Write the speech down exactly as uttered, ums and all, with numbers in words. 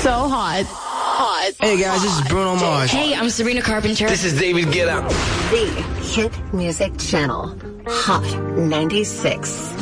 so hot. Hot. Hey guys, this is Bruno Mars. Hey, I'm Sabrina Carpenter. This is David Guetta. The Hit Music Channel. Hot ninety-six.